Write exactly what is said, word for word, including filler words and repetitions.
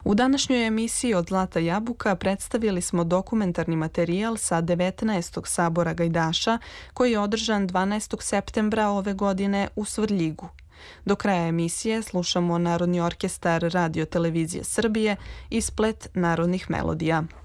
U današnjoj emisiji Od Zlata jabuka predstavili smo dokumentarni materijal sa devetnaestog sabora gajdaša koji je održan dvanaestog septembra ove godine u Svrljigu. Do kraja emisije slušamo Narodni orkestar Radio Televizije Srbije i splet narodnih melodija.